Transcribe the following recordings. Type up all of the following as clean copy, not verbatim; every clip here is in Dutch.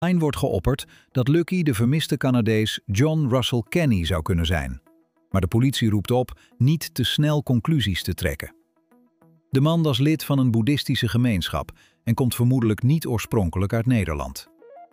Wordt geopperd dat Lucky de vermiste Canadees John Russell Kenny zou kunnen zijn. Maar de politie roept op niet te snel conclusies te trekken. De man was lid van een boeddhistische gemeenschap en komt vermoedelijk niet oorspronkelijk uit Nederland.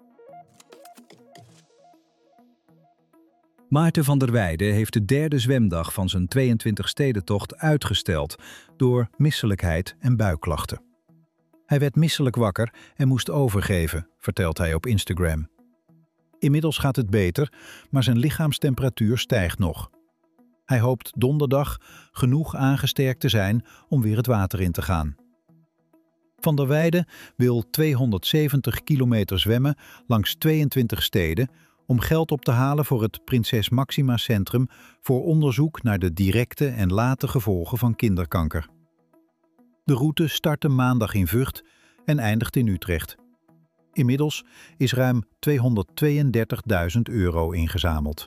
Maarten van der Weijden heeft de derde zwemdag van zijn 22-stedentocht uitgesteld door misselijkheid en buikklachten. Hij werd misselijk wakker en moest overgeven, vertelt hij op Instagram. Inmiddels gaat het beter, maar zijn lichaamstemperatuur stijgt nog. Hij hoopt donderdag genoeg aangesterkt te zijn om weer het water in te gaan. Van der Weijden wil 270 kilometer zwemmen langs 22 steden om geld op te halen voor het Prinses Máxima Centrum voor onderzoek naar de directe en late gevolgen van kinderkanker. De route startte maandag in Vught en eindigt in Utrecht. Inmiddels is ruim €232.000 ingezameld.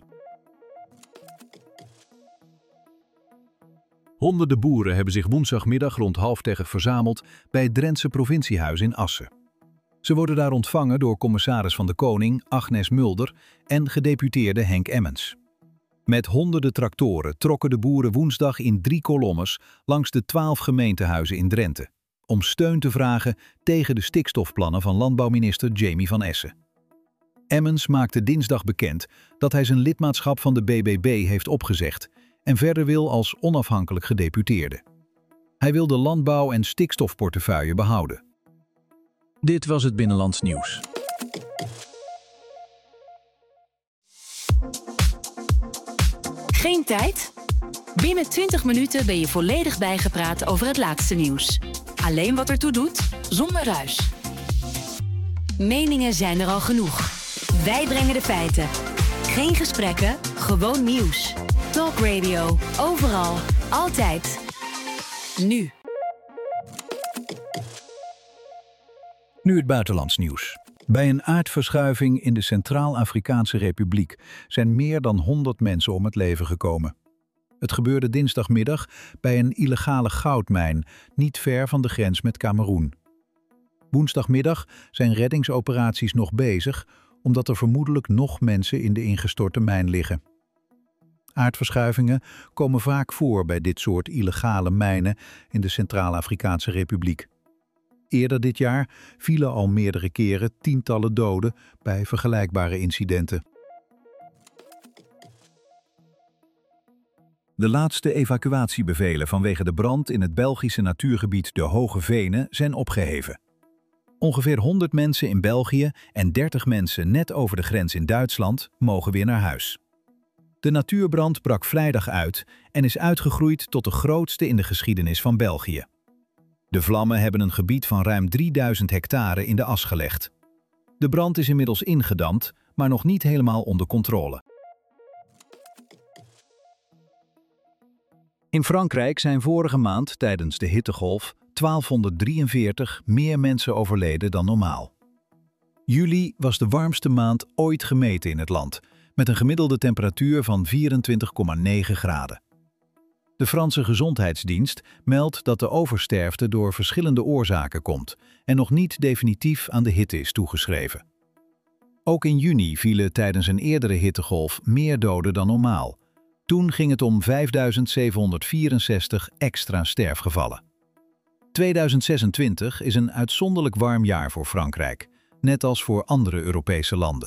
Honderden boeren hebben zich woensdagmiddag rond 9:30 verzameld bij het Drentse provinciehuis in Assen. Ze worden daar ontvangen door commissaris van de Koning Agnes Mulder en gedeputeerde Henk Emmens. Met honderden tractoren trokken de boeren woensdag in 3 kolommes langs de 12 gemeentehuizen in Drenthe, om steun te vragen tegen de stikstofplannen van landbouwminister Jamie van Essen. Emmens maakte dinsdag bekend dat hij zijn lidmaatschap van de BBB heeft opgezegd en verder wil als onafhankelijk gedeputeerde. Hij wil de landbouw- en stikstofportefeuille behouden. Dit was het Binnenlands Nieuws. Geen tijd? Binnen 20 minuten ben je volledig bijgepraat over het laatste nieuws. Alleen wat ertoe doet, zonder ruis. Meningen zijn er al genoeg. Wij brengen de feiten. Geen gesprekken, gewoon nieuws. Talk Radio, overal, altijd. Nu. Nu het buitenlands nieuws. Bij een aardverschuiving in de Centraal-Afrikaanse Republiek zijn meer dan 100 mensen om het leven gekomen. Het gebeurde dinsdagmiddag bij een illegale goudmijn, niet ver van de grens met Kameroen. Woensdagmiddag zijn reddingsoperaties nog bezig, omdat er vermoedelijk nog mensen in de ingestorte mijn liggen. Aardverschuivingen komen vaak voor bij dit soort illegale mijnen in de Centraal-Afrikaanse Republiek. Eerder dit jaar vielen al meerdere keren tientallen doden bij vergelijkbare incidenten. De laatste evacuatiebevelen vanwege de brand in het Belgische natuurgebied de Hoge Venen zijn opgeheven. Ongeveer 100 mensen in België en 30 mensen net over de grens in Duitsland mogen weer naar huis. De natuurbrand brak vrijdag uit en is uitgegroeid tot de grootste in de geschiedenis van België. De vlammen hebben een gebied van ruim 3000 hectare in de as gelegd. De brand is inmiddels ingedamd, maar nog niet helemaal onder controle. In Frankrijk zijn vorige maand tijdens de hittegolf 1243 meer mensen overleden dan normaal. Juli was de warmste maand ooit gemeten in het land, met een gemiddelde temperatuur van 24,9 graden. De Franse Gezondheidsdienst meldt dat de oversterfte door verschillende oorzaken komt en nog niet definitief aan de hitte is toegeschreven. Ook in juni vielen tijdens een eerdere hittegolf meer doden dan normaal. Toen ging het om 5.764 extra sterfgevallen. 2026 is een uitzonderlijk warm jaar voor Frankrijk, net als voor andere Europese landen.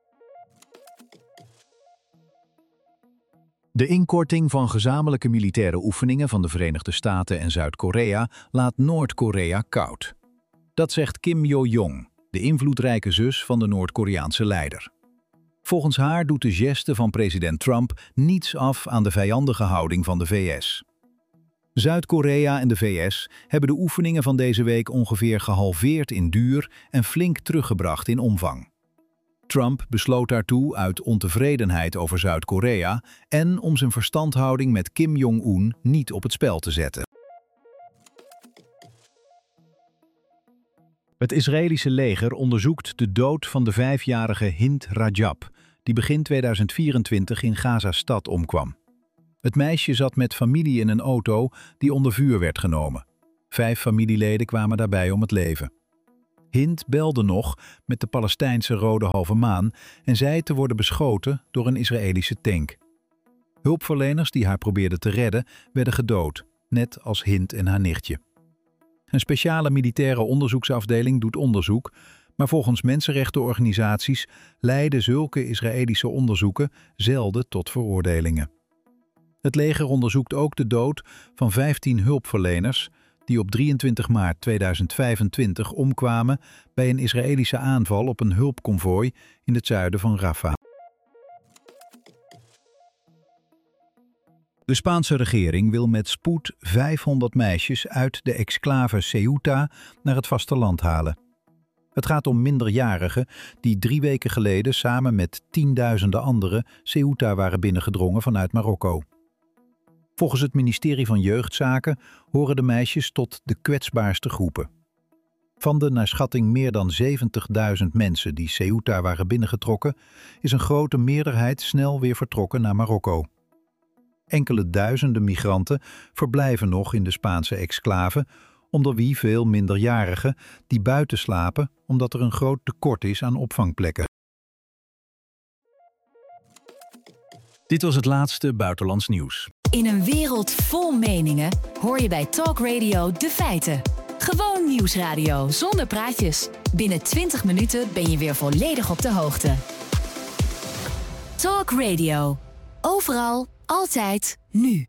De inkorting van gezamenlijke militaire oefeningen van de Verenigde Staten en Zuid-Korea laat Noord-Korea koud. Dat zegt Kim Yo-jong, de invloedrijke zus van de Noord-Koreaanse leider. Volgens haar doet de geste van president Trump niets af aan de vijandige houding van de VS. Zuid-Korea en de VS hebben de oefeningen van deze week ongeveer gehalveerd in duur en flink teruggebracht in omvang. Trump besloot daartoe uit ontevredenheid over Zuid-Korea en om zijn verstandhouding met Kim Jong-un niet op het spel te zetten. Het Israëlische leger onderzoekt de dood van de 5-jarige Hind Rajab, die begin 2024 in Gaza-stad omkwam. Het meisje zat met familie in een auto die onder vuur werd genomen. 5 familieleden kwamen daarbij om het leven. Hind belde nog met de Palestijnse Rode Halve Maan en zei te worden beschoten door een Israëlische tank. Hulpverleners die haar probeerden te redden, werden gedood, net als Hind en haar nichtje. Een speciale militaire onderzoeksafdeling doet onderzoek, maar volgens mensenrechtenorganisaties leiden zulke Israëlische onderzoeken zelden tot veroordelingen. Het leger onderzoekt ook de dood van 15 hulpverleners die op 23 maart 2025 omkwamen bij een Israëlische aanval op een hulpconvooi in het zuiden van Rafah. De Spaanse regering wil met spoed 500 meisjes uit de exclave Ceuta naar het vasteland halen. Het gaat om minderjarigen die 3 weken geleden samen met tienduizenden anderen Ceuta waren binnengedrongen vanuit Marokko. Volgens het ministerie van Jeugdzaken horen de meisjes tot de kwetsbaarste groepen. Van de naar schatting meer dan 70.000 mensen die Ceuta waren binnengetrokken, is een grote meerderheid snel weer vertrokken naar Marokko. Enkele duizenden migranten verblijven nog in de Spaanse exclave, onder wie veel minderjarigen die buiten slapen omdat er een groot tekort is aan opvangplekken. Dit was het laatste buitenlands nieuws. In een wereld vol meningen hoor je bij Talk Radio de feiten. Gewoon nieuwsradio zonder praatjes. Binnen 20 minuten ben je weer volledig op de hoogte. Talk Radio. Overal, altijd, nu.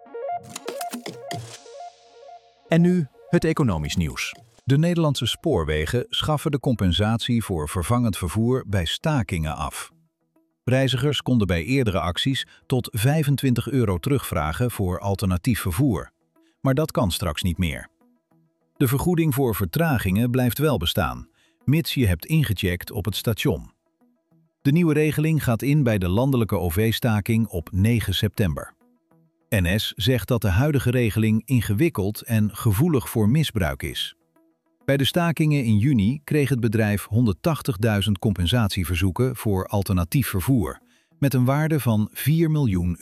En nu het economisch nieuws. De Nederlandse spoorwegen schaffen de compensatie voor vervangend vervoer bij stakingen af. Reizigers konden bij eerdere acties tot €25 terugvragen voor alternatief vervoer. Maar dat kan straks niet meer. De vergoeding voor vertragingen blijft wel bestaan, mits je hebt ingecheckt op het station. De nieuwe regeling gaat in bij de landelijke OV-staking op 9 september. NS zegt dat de huidige regeling ingewikkeld en gevoelig voor misbruik is. Bij de stakingen in juni kreeg het bedrijf 180.000 compensatieverzoeken voor alternatief vervoer, met een waarde van €4 miljoen.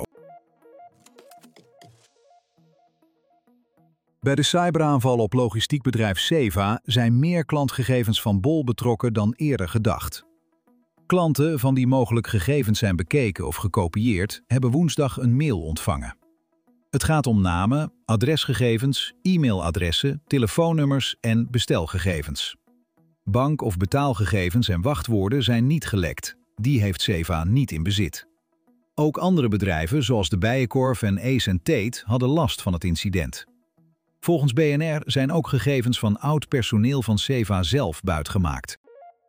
Bij de cyberaanval op logistiekbedrijf Ceva zijn meer klantgegevens van Bol betrokken dan eerder gedacht. Klanten van wie mogelijk gegevens zijn bekeken of gekopieerd, hebben woensdag een mail ontvangen. Het gaat om namen, adresgegevens, e-mailadressen, telefoonnummers en bestelgegevens. Bank- of betaalgegevens en wachtwoorden zijn niet gelekt. Die heeft Ceva niet in bezit. Ook andere bedrijven, zoals de Bijenkorf en Ace & Tate, hadden last van het incident. Volgens BNR zijn ook gegevens van oud personeel van Ceva zelf buitgemaakt.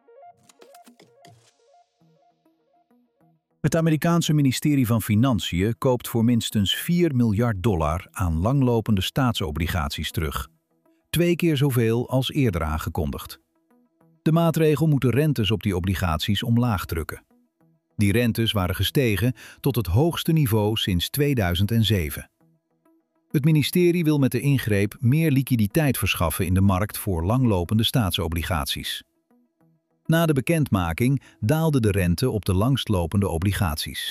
Het Amerikaanse ministerie van Financiën koopt voor minstens $4 miljard aan langlopende staatsobligaties terug. 2 keer zoveel als eerder aangekondigd. De maatregel moet de rentes op die obligaties omlaag drukken. Die rentes waren gestegen tot het hoogste niveau sinds 2007. Het ministerie wil met de ingreep meer liquiditeit verschaffen in de markt voor langlopende staatsobligaties. Na de bekendmaking daalde de rente op de langstlopende obligaties.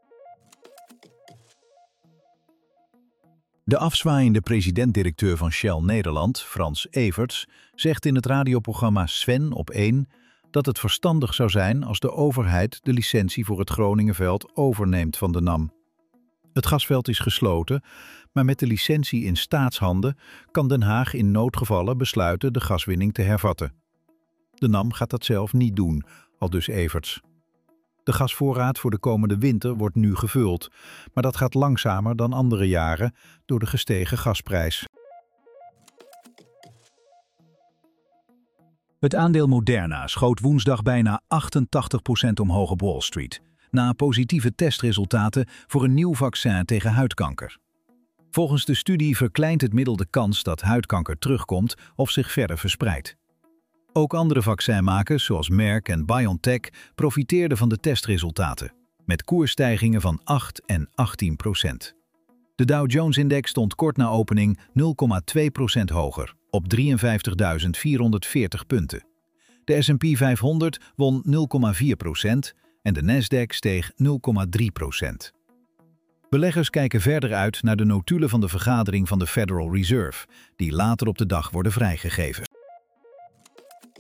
De afzwaaiende president-directeur van Shell Nederland, Frans Everts, zegt in het radioprogramma Sven op 1 dat het verstandig zou zijn als de overheid de licentie voor het Groningenveld overneemt van de NAM. Het gasveld is gesloten, maar met de licentie in staatshanden kan Den Haag in noodgevallen besluiten de gaswinning te hervatten. De NAM gaat dat zelf niet doen, aldus Everts. De gasvoorraad voor de komende winter wordt nu gevuld, maar dat gaat langzamer dan andere jaren door de gestegen gasprijs. Het aandeel Moderna schoot woensdag bijna 88% omhoog op Wall Street, na positieve testresultaten voor een nieuw vaccin tegen huidkanker. Volgens de studie verkleint het middel de kans dat huidkanker terugkomt of zich verder verspreidt. Ook andere vaccinmakers, zoals Merck en BioNTech, profiteerden van de testresultaten, met koersstijgingen van 8 en 18%. De Dow Jones-index stond kort na opening 0,2% hoger, op 53.440 punten. De S&P 500 won 0,4% en de Nasdaq steeg 0,3%. Beleggers kijken verder uit naar de notulen van de vergadering van de Federal Reserve, die later op de dag worden vrijgegeven.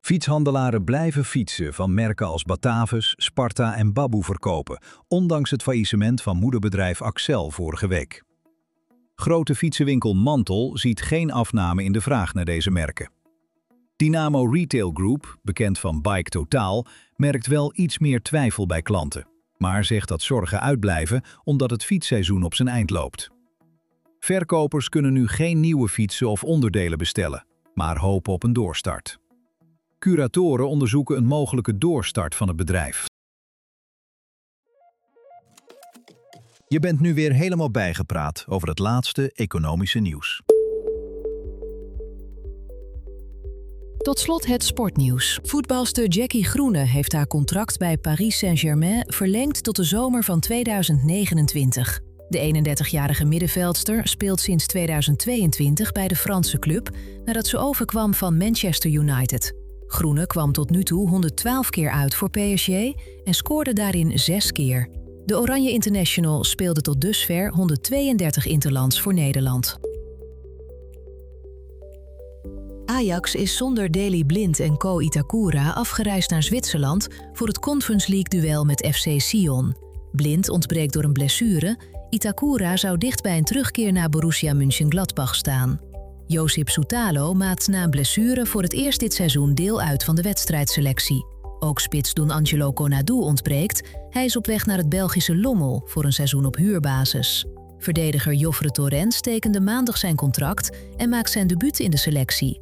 Fietshandelaren blijven fietsen van merken als Batavus, Sparta en Babboe verkopen, ondanks het faillissement van moederbedrijf Accel vorige week. Grote fietsenwinkel Mantel ziet geen afname in de vraag naar deze merken. Dynamo Retail Group, bekend van Bike Totaal, merkt wel iets meer twijfel bij klanten, maar zegt dat zorgen uitblijven omdat het fietsseizoen op zijn eind loopt. Verkopers kunnen nu geen nieuwe fietsen of onderdelen bestellen, maar hopen op een doorstart. Curatoren onderzoeken een mogelijke doorstart van het bedrijf. Je bent nu weer helemaal bijgepraat over het laatste economische nieuws. Tot slot het sportnieuws. Voetbalster Jackie Groene heeft haar contract bij Paris Saint-Germain verlengd tot de zomer van 2029. De 31-jarige middenveldster speelt sinds 2022 bij de Franse club nadat ze overkwam van Manchester United. Groene kwam tot nu toe 112 keer uit voor PSG en scoorde daarin 6 keer. De Oranje International speelde tot dusver 132 interlands voor Nederland. Ajax is zonder Daley Blind en Ko Itakura afgereisd naar Zwitserland voor het Conference League-duel met FC Sion. Blind ontbreekt door een blessure. Itakura zou dicht bij een terugkeer naar Borussia Mönchengladbach staan. Josip Soutalo maakt na een blessure voor het eerst dit seizoen deel uit van de wedstrijdselectie. Ook spits Don Angelo Konadu ontbreekt. Hij is op weg naar het Belgische Lommel voor een seizoen op huurbasis. Verdediger Joffre Torrens tekende maandag zijn contract en maakt zijn debuut in de selectie.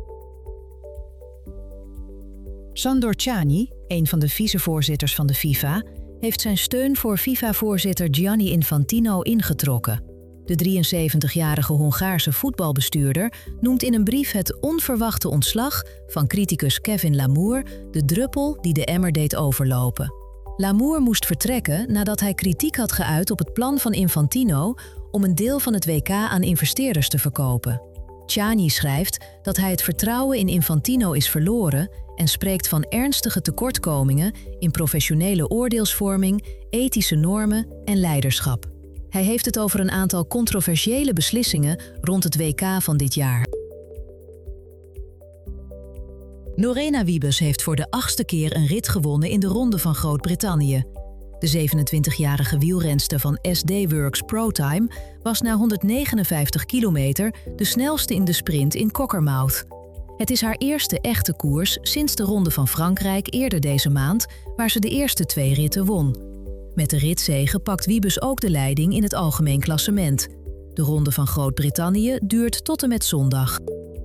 Sandor Cani, een van de vicevoorzitters van de FIFA, heeft zijn steun voor FIFA-voorzitter Gianni Infantino ingetrokken. De 73-jarige Hongaarse voetbalbestuurder noemt in een brief het onverwachte ontslag van criticus Kevin Lamour de druppel die de emmer deed overlopen. Lamour moest vertrekken nadat hij kritiek had geuit op het plan van Infantino om een deel van het WK aan investeerders te verkopen. Cani schrijft dat hij het vertrouwen in Infantino is verloren en spreekt van ernstige tekortkomingen in professionele oordeelsvorming, ethische normen en leiderschap. Hij heeft het over een aantal controversiële beslissingen rond het WK van dit jaar. Lorena Wiebes heeft voor de 8e keer een rit gewonnen in de Ronde van Groot-Brittannië. De 27-jarige wielrenster van SD Works ProTime was na 159 kilometer de snelste in de sprint in Cockermouth. Het is haar eerste echte koers sinds de Ronde van Frankrijk eerder deze maand, waar ze de eerste 2 ritten won. Met de ritzege pakt Wiebes ook de leiding in het algemeen klassement. De Ronde van Groot-Brittannië duurt tot en met zondag.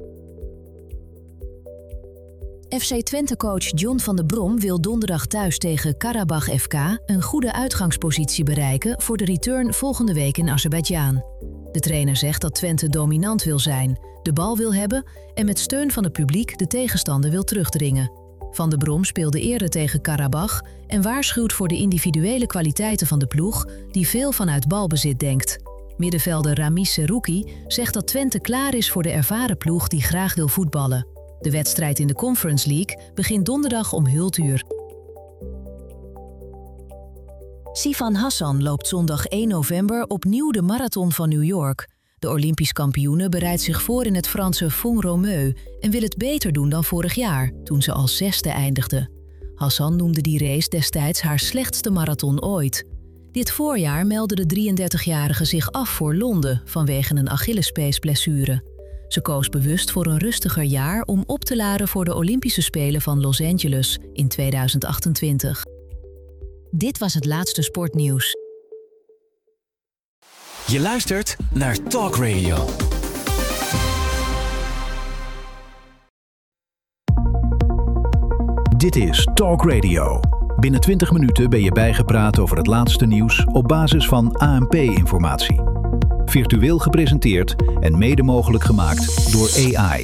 FC Twente-coach John van der Brom wil donderdag thuis tegen Karabach FK een goede uitgangspositie bereiken voor de return volgende week in Azerbeidzjan. De trainer zegt dat Twente dominant wil zijn, de bal wil hebben en met steun van het publiek de tegenstander wil terugdringen. Van der Brom speelde eerder tegen Karabach en waarschuwt voor de individuele kwaliteiten van de ploeg die veel vanuit balbezit denkt. Middenvelder Ramis Serouki zegt dat Twente klaar is voor de ervaren ploeg die graag wil voetballen. De wedstrijd in de Conference League begint donderdag om 0:00. Sifan Hassan loopt zondag 1 november opnieuw de marathon van New York. De Olympisch kampioene bereidt zich voor in het Franse Font-Romeu en wil het beter doen dan vorig jaar, toen ze als 6e eindigde. Hassan noemde die race destijds haar slechtste marathon ooit. Dit voorjaar meldde de 33-jarige zich af voor Londen vanwege een Achillespeesblessure. Ze koos bewust voor een rustiger jaar om op te laden voor de Olympische Spelen van Los Angeles in 2028. Dit was het laatste sportnieuws. Je luistert naar Talk Radio. Dit is Talk Radio. Binnen 20 minuten ben je bijgepraat over het laatste nieuws op basis van ANP-informatie. Virtueel gepresenteerd en mede mogelijk gemaakt door AI.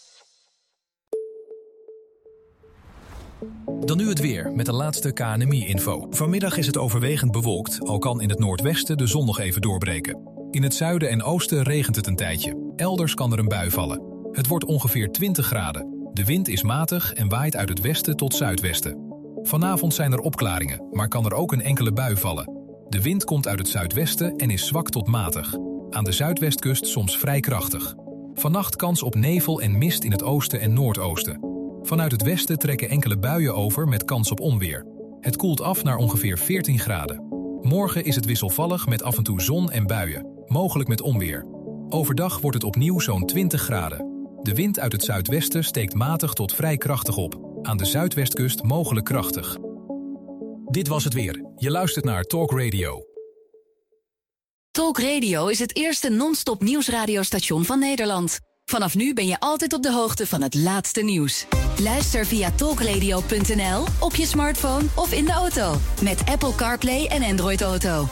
Dan nu het weer met de laatste KNMI-info. Vanmiddag is het overwegend bewolkt, al kan in het noordwesten de zon nog even doorbreken. In het zuiden en oosten regent het een tijdje. Elders kan er een bui vallen. Het wordt ongeveer 20 graden. De wind is matig en waait uit het westen tot zuidwesten. Vanavond zijn er opklaringen, maar kan er ook een enkele bui vallen. De wind komt uit het zuidwesten en is zwak tot matig. Aan de zuidwestkust soms vrij krachtig. Vannacht kans op nevel en mist in het oosten en noordoosten. Vanuit het westen trekken enkele buien over met kans op onweer. Het koelt af naar ongeveer 14 graden. Morgen is het wisselvallig met af en toe zon en buien, mogelijk met onweer. Overdag wordt het opnieuw zo'n 20 graden. De wind uit het zuidwesten steekt matig tot vrij krachtig op. Aan de zuidwestkust mogelijk krachtig. Dit was het weer. Je luistert naar Talk Radio. Talk Radio is het eerste non-stop nieuwsradiostation van Nederland. Vanaf nu ben je altijd op de hoogte van het laatste nieuws. Luister via talkradio.nl, op je smartphone of in de auto. Met Apple CarPlay en Android Auto.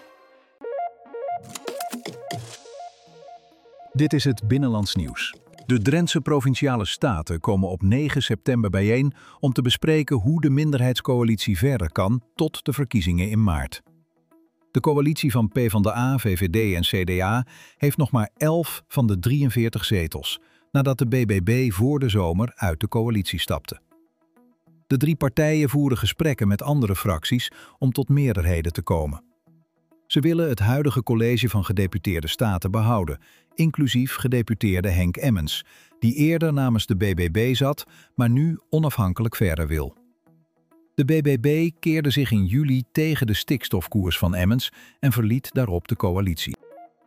Dit is het Binnenlands Nieuws. De Drentse Provinciale Staten komen op 9 september bijeen om te bespreken hoe de minderheidscoalitie verder kan tot de verkiezingen in maart. De coalitie van PvdA, VVD en CDA heeft nog maar 11 van de 43 zetels, nadat de BBB voor de zomer uit de coalitie stapte. De 3 partijen voeren gesprekken met andere fracties om tot meerderheden te komen. Ze willen het huidige college van gedeputeerde staten behouden, inclusief gedeputeerde Henk Emmens, die eerder namens de BBB zat, maar nu onafhankelijk verder wil. De BBB keerde zich in juli tegen de stikstofkoers van Emmens en verliet daarop de coalitie.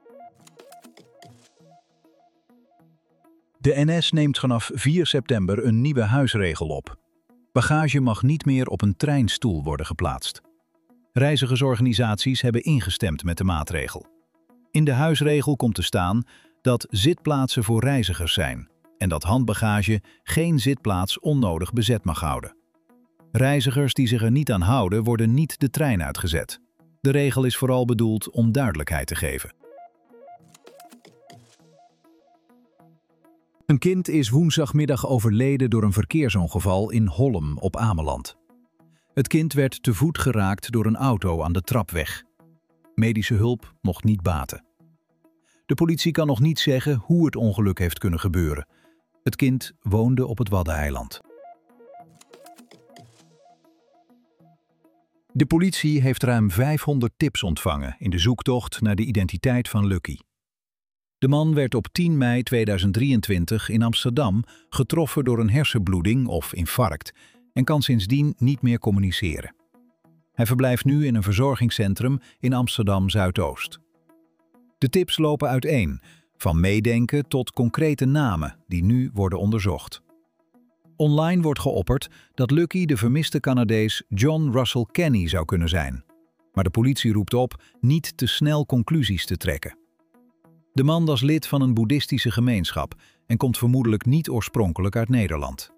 De NS neemt vanaf 4 september een nieuwe huisregel op. Bagage mag niet meer op een treinstoel worden geplaatst. Reizigersorganisaties hebben ingestemd met de maatregel. In de huisregel komt te staan dat zitplaatsen voor reizigers zijn en dat handbagage geen zitplaats onnodig bezet mag houden. Reizigers die zich er niet aan houden, worden niet de trein uitgezet. De regel is vooral bedoeld om duidelijkheid te geven. Een kind is woensdagmiddag overleden door een verkeersongeval in Hollem op Ameland. Het kind werd te voet geraakt door een auto aan de trapweg. Medische hulp mocht niet baten. De politie kan nog niet zeggen hoe het ongeluk heeft kunnen gebeuren. Het kind woonde op het Waddeneiland. De politie heeft ruim 500 tips ontvangen in de zoektocht naar de identiteit van Lucky. De man werd op 10 mei 2023 in Amsterdam getroffen door een hersenbloeding of infarct en kan sindsdien niet meer communiceren. Hij verblijft nu in een verzorgingscentrum in Amsterdam-Zuidoost. De tips lopen uiteen, van meedenken tot concrete namen die nu worden onderzocht. Online wordt geopperd dat Lucky de vermiste Canadees John Russell Kenny zou kunnen zijn. Maar de politie roept op niet te snel conclusies te trekken. De man was lid van een boeddhistische gemeenschap en komt vermoedelijk niet oorspronkelijk uit Nederland.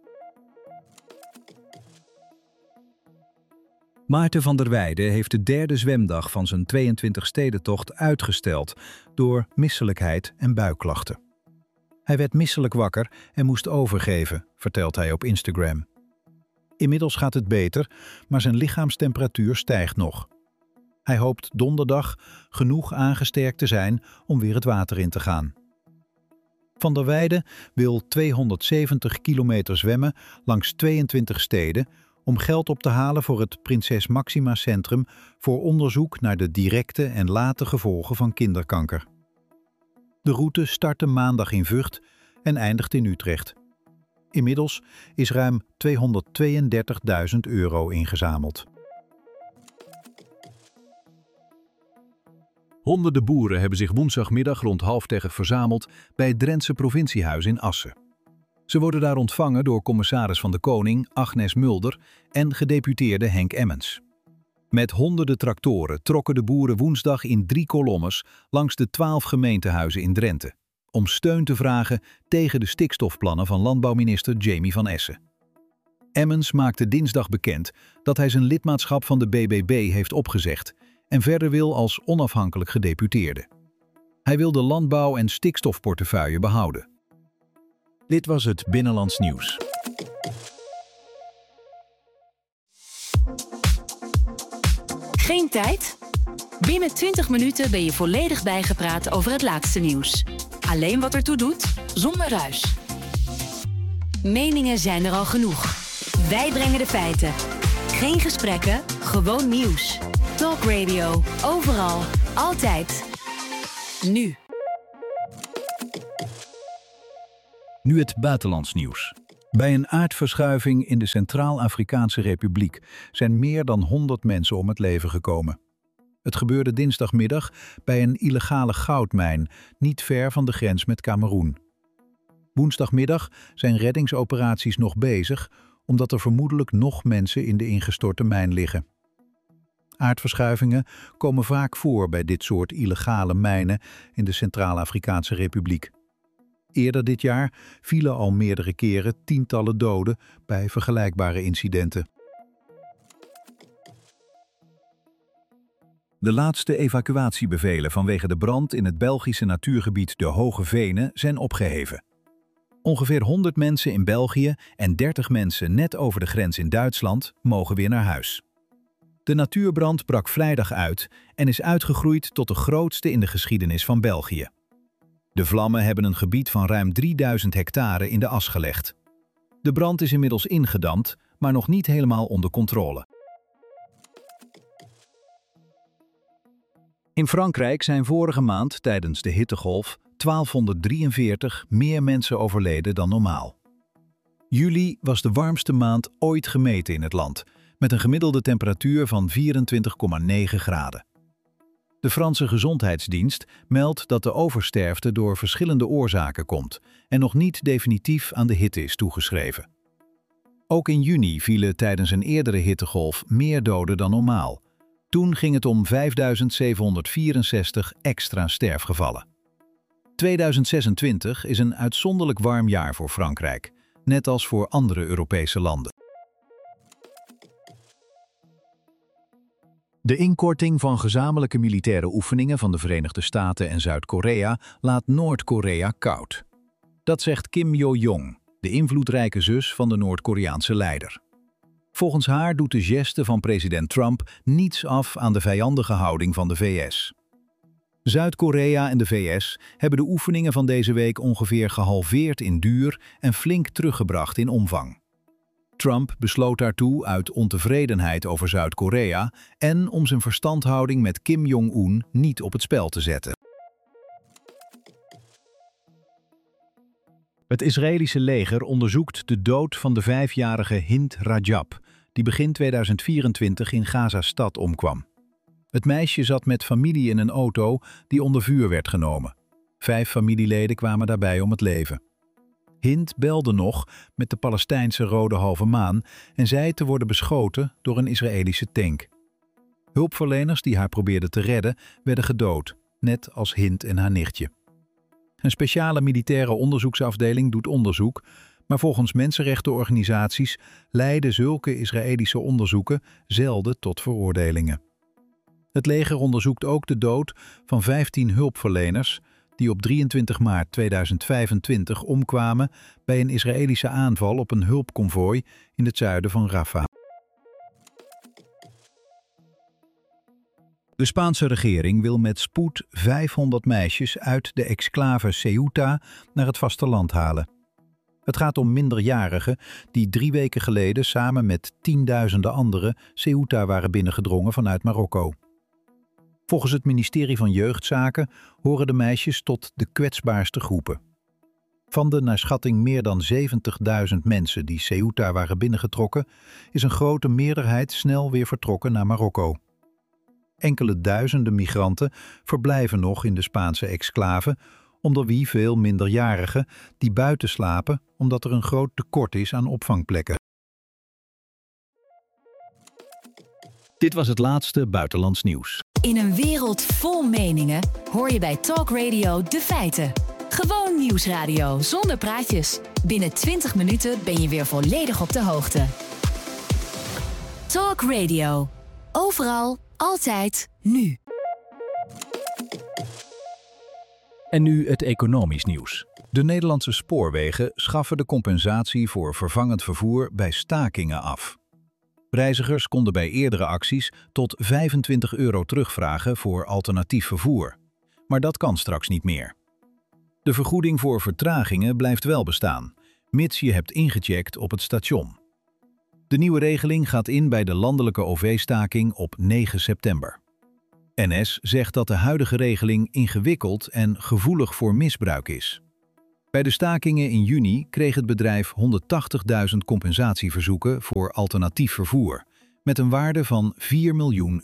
Maarten van der Weijden heeft de 3e zwemdag van zijn 22-stedentocht uitgesteld door misselijkheid en buikklachten. Hij werd misselijk wakker en moest overgeven, vertelt hij op Instagram. Inmiddels gaat het beter, maar zijn lichaamstemperatuur stijgt nog. Hij hoopt donderdag genoeg aangesterkt te zijn om weer het water in te gaan. Van der Weijden wil 270 kilometer zwemmen langs 22 steden om geld op te halen voor het Prinses Maxima Centrum voor onderzoek naar de directe en late gevolgen van kinderkanker. De route startte maandag in Vught en eindigt in Utrecht. Inmiddels is ruim €232.000 ingezameld. Honderden boeren hebben zich woensdagmiddag rond 9:30 verzameld bij het Drentse provinciehuis in Assen. Ze worden daar ontvangen door commissaris van de Koning Agnes Mulder en gedeputeerde Henk Emmens. Met honderden tractoren trokken de boeren woensdag in 3 kolommes langs de 12 gemeentehuizen in Drenthe, om steun te vragen tegen de stikstofplannen van landbouwminister Jamie van Essen. Emmens maakte dinsdag bekend dat hij zijn lidmaatschap van de BBB heeft opgezegd en verder wil als onafhankelijk gedeputeerde. Hij wil de landbouw- en stikstofportefeuille behouden. Dit was het Binnenlands Nieuws. Geen tijd? Binnen 20 minuten ben je volledig bijgepraat over het laatste nieuws. Alleen wat ertoe doet, zonder ruis. Meningen zijn er al genoeg. Wij brengen de feiten. Geen gesprekken, gewoon nieuws. Talk Radio, overal, altijd. Nu. Nu het buitenlands nieuws. Bij een aardverschuiving in de Centraal-Afrikaanse Republiek zijn meer dan 100 mensen om het leven gekomen. Het gebeurde dinsdagmiddag bij een illegale goudmijn, niet ver van de grens met Kameroen. Woensdagmiddag zijn reddingsoperaties nog bezig, omdat er vermoedelijk nog mensen in de ingestorte mijn liggen. Aardverschuivingen komen vaak voor bij dit soort illegale mijnen in de Centraal-Afrikaanse Republiek. Eerder dit jaar vielen al meerdere keren tientallen doden bij vergelijkbare incidenten. De laatste evacuatiebevelen vanwege de brand in het Belgische natuurgebied de Hoge Venen zijn opgeheven. Ongeveer 100 mensen in België en 30 mensen net over de grens in Duitsland mogen weer naar huis. De natuurbrand brak vrijdag uit en is uitgegroeid tot de grootste in de geschiedenis van België. De vlammen hebben een gebied van ruim 3000 hectare in de as gelegd. De brand is inmiddels ingedampt, maar nog niet helemaal onder controle. In Frankrijk zijn vorige maand tijdens de hittegolf 1243 meer mensen overleden dan normaal. Juli was de warmste maand ooit gemeten in het land, met een gemiddelde temperatuur van 24,9 graden. De Franse Gezondheidsdienst meldt dat de oversterfte door verschillende oorzaken komt en nog niet definitief aan de hitte is toegeschreven. Ook in juni vielen tijdens een eerdere hittegolf meer doden dan normaal. Toen ging het om 5764 extra sterfgevallen. 2026 is een uitzonderlijk warm jaar voor Frankrijk, net als voor andere Europese landen. De inkorting van gezamenlijke militaire oefeningen van de Verenigde Staten en Zuid-Korea laat Noord-Korea koud. Dat zegt Kim Yo-jong, de invloedrijke zus van de Noord-Koreaanse leider. Volgens haar doet de geste van president Trump niets af aan de vijandige houding van de VS. Zuid-Korea en de VS hebben de oefeningen van deze week ongeveer gehalveerd in duur en flink teruggebracht in omvang. Trump besloot daartoe uit ontevredenheid over Zuid-Korea en om zijn verstandhouding met Kim Jong-un niet op het spel te zetten. Het Israëlische leger onderzoekt de dood van de 5-jarige Hind Rajab, die begin 2024 in Gaza-stad omkwam. Het meisje zat met familie in een auto die onder vuur werd genomen. 5 familieleden kwamen daarbij om het leven. Hind belde nog met de Palestijnse Rode Halve Maan en zei te worden beschoten door een Israëlische tank. Hulpverleners die haar probeerden te redden werden gedood, net als Hind en haar nichtje. Een speciale militaire onderzoeksafdeling doet onderzoek, maar volgens mensenrechtenorganisaties leiden zulke Israëlische onderzoeken zelden tot veroordelingen. Het leger onderzoekt ook de dood van 15 hulpverleners die op 23 maart 2025 omkwamen bij een Israëlische aanval op een hulpconvooi in het zuiden van Rafah. De Spaanse regering wil met spoed 500 meisjes uit de exclave Ceuta naar het vasteland halen. Het gaat om minderjarigen die 3 weken geleden samen met tienduizenden anderen Ceuta waren binnengedrongen vanuit Marokko. Volgens het ministerie van Jeugdzaken horen de meisjes tot de kwetsbaarste groepen. Van de naar schatting meer dan 70.000 mensen die Ceuta waren binnengetrokken, is een grote meerderheid snel weer vertrokken naar Marokko. Enkele duizenden migranten verblijven nog in de Spaanse exclave, onder wie veel minderjarigen die buiten slapen omdat er een groot tekort is aan opvangplekken. Dit was het laatste buitenlands nieuws. In een wereld vol meningen hoor je bij Talk Radio de feiten. Gewoon nieuwsradio zonder praatjes. Binnen 20 minuten ben je weer volledig op de hoogte. Talk Radio. Overal, altijd, nu. En nu het economisch nieuws. De Nederlandse spoorwegen schaffen de compensatie voor vervangend vervoer bij stakingen af. Reizigers konden bij eerdere acties tot €25 terugvragen voor alternatief vervoer. Maar dat kan straks niet meer. De vergoeding voor vertragingen blijft wel bestaan, mits je hebt ingecheckt op het station. De nieuwe regeling gaat in bij de landelijke OV-staking op 9 september. NS zegt dat de huidige regeling ingewikkeld en gevoelig voor misbruik is. Bij de stakingen in juni kreeg het bedrijf 180.000 compensatieverzoeken voor alternatief vervoer, met een waarde van €4 miljoen.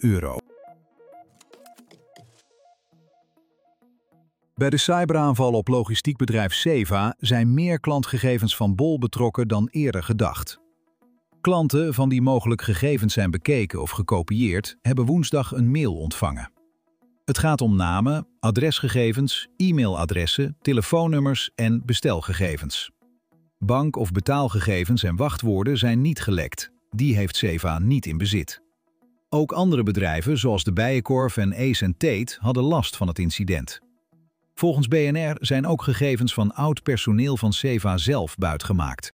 Bij de cyberaanval op logistiekbedrijf Ceva zijn meer klantgegevens van Bol betrokken dan eerder gedacht. Klanten van die mogelijk gegevens zijn bekeken of gekopieerd, hebben woensdag een mail ontvangen. Het gaat om namen, adresgegevens, e-mailadressen, telefoonnummers en bestelgegevens. Bank- of betaalgegevens en wachtwoorden zijn niet gelekt. Die heeft Ceva niet in bezit. Ook andere bedrijven, zoals de Bijenkorf en Ace & Tate, hadden last van het incident. Volgens BNR zijn ook gegevens van oud personeel van Ceva zelf buitgemaakt.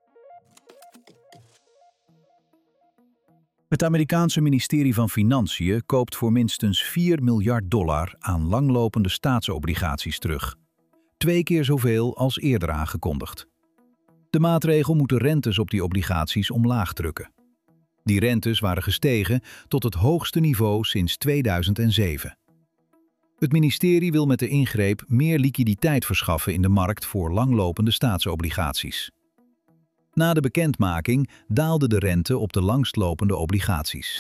Het Amerikaanse ministerie van Financiën koopt voor minstens $4 miljard aan langlopende staatsobligaties terug. 2 keer zoveel als eerder aangekondigd. De maatregel moet de rentes op die obligaties omlaag drukken. Die rentes waren gestegen tot het hoogste niveau sinds 2007. Het ministerie wil met de ingreep meer liquiditeit verschaffen in de markt voor langlopende staatsobligaties. Na de bekendmaking daalde de rente op de langstlopende obligaties.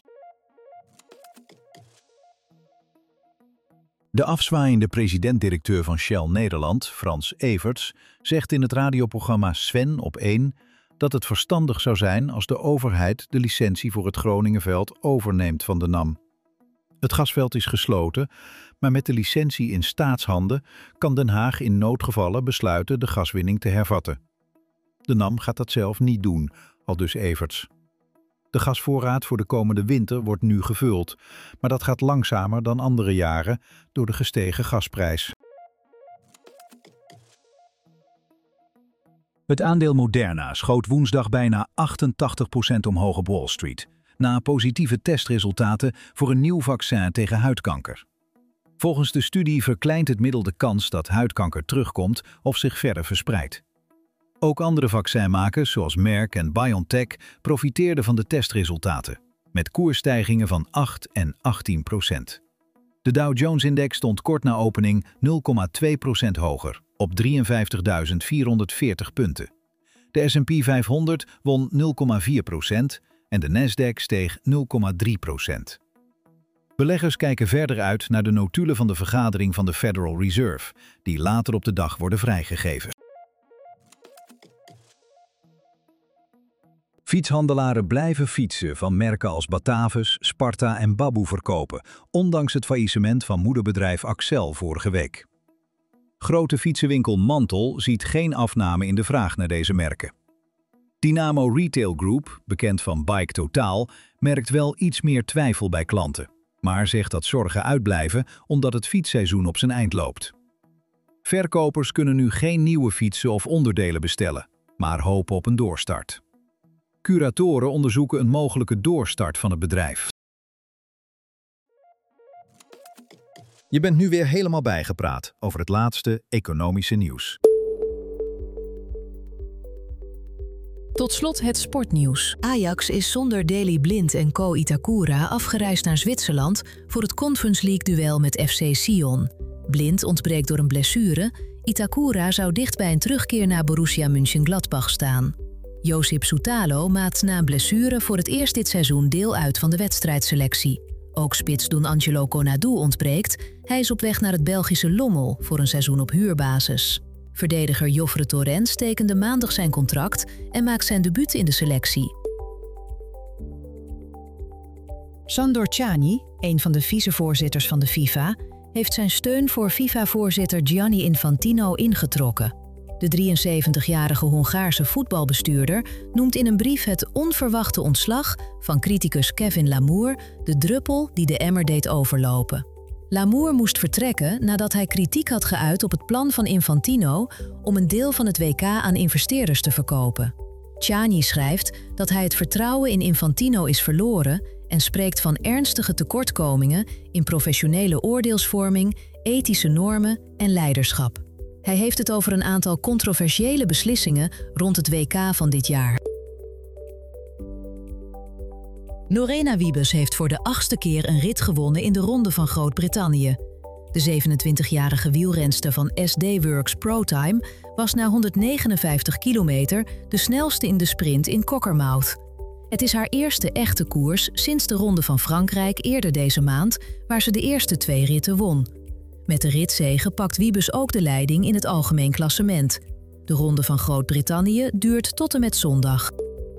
De afzwaaiende president-directeur van Shell Nederland, Frans Everts, zegt in het radioprogramma Sven op 1 dat het verstandig zou zijn als de overheid de licentie voor het Groningenveld overneemt van de NAM. Het gasveld is gesloten, maar met de licentie in staatshanden kan Den Haag in noodgevallen besluiten de gaswinning te hervatten. De NAM gaat dat zelf niet doen, aldus Everts. De gasvoorraad voor de komende winter wordt nu gevuld, maar dat gaat langzamer dan andere jaren door de gestegen gasprijs. Het aandeel Moderna schoot woensdag bijna 88% omhoog op Wall Street, na positieve testresultaten voor een nieuw vaccin tegen huidkanker. Volgens de studie verkleint het middel de kans dat huidkanker terugkomt of zich verder verspreidt. Ook andere vaccinmakers, zoals Merck en BioNTech, profiteerden van de testresultaten, met koersstijgingen van 8 en 18%. De Dow Jones-index stond kort na opening 0,2% hoger, op 53.440 punten. De S&P 500 won 0,4% en de Nasdaq steeg 0,3%. Beleggers kijken verder uit naar de notulen van de vergadering van de Federal Reserve, die later op de dag worden vrijgegeven. Fietshandelaren blijven fietsen van merken als Batavus, Sparta en Babboe verkopen, ondanks het faillissement van moederbedrijf Accel vorige week. Grote fietsenwinkel Mantel ziet geen afname in de vraag naar deze merken. Dynamo Retail Group, bekend van Bike Totaal, merkt wel iets meer twijfel bij klanten, maar zegt dat zorgen uitblijven omdat het fietsseizoen op zijn eind loopt. Verkopers kunnen nu geen nieuwe fietsen of onderdelen bestellen, maar hopen op een doorstart. Curatoren onderzoeken een mogelijke doorstart van het bedrijf. Je bent nu weer helemaal bijgepraat over het laatste economische nieuws. Tot slot het sportnieuws. Ajax is zonder Daley Blind en Ko Itakura afgereisd naar Zwitserland voor het Conference League-duel met FC Sion. Blind ontbreekt door een blessure. Itakura zou dicht bij een terugkeer naar Borussia Mönchengladbach staan. Josip Soutalo maakt na een blessure voor het eerst dit seizoen deel uit van de wedstrijdselectie. Ook spits Don Angelo Konadu ontbreekt. Hij is op weg naar het Belgische Lommel voor een seizoen op huurbasis. Verdediger Joffre Torrens tekende maandag zijn contract en maakt zijn debuut in de selectie. Sandor Cani, een van de vicevoorzitters van de FIFA, heeft zijn steun voor FIFA-voorzitter Gianni Infantino ingetrokken. De 73-jarige Hongaarse voetbalbestuurder noemt in een brief het onverwachte ontslag van criticus Kevin Lamour de druppel die de emmer deed overlopen. Lamour moest vertrekken nadat hij kritiek had geuit op het plan van Infantino om een deel van het WK aan investeerders te verkopen. Cani schrijft dat hij het vertrouwen in Infantino is verloren en spreekt van ernstige tekortkomingen in professionele oordeelsvorming, ethische normen en leiderschap. Hij heeft het over een aantal controversiële beslissingen rond het WK van dit jaar. Lorena Wiebes heeft voor de 8e keer een rit gewonnen in de Ronde van Groot-Brittannië. De 27-jarige wielrenster van SD Works ProTime was na 159 kilometer de snelste in de sprint in Cockermouth. Het is haar eerste echte koers sinds de Ronde van Frankrijk eerder deze maand, waar ze de eerste 2 ritten won. Met de ritzege pakt Wiebes ook de leiding in het algemeen klassement. De Ronde van Groot-Brittannië duurt tot en met zondag.